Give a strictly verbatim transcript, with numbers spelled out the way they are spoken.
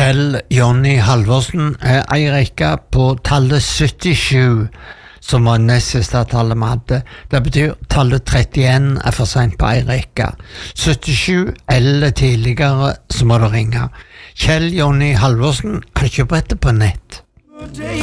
Kjell Jonny Halvorsen er ei rekke på tallet syttisju, som var nest siste tallet vi hadde. Det betyr tallet trettien er for sent på ei rekke. syttisju eller tidligere så må du ringe. Kjell Jonny Halvorsen kan kjøpe dette på nett. Good day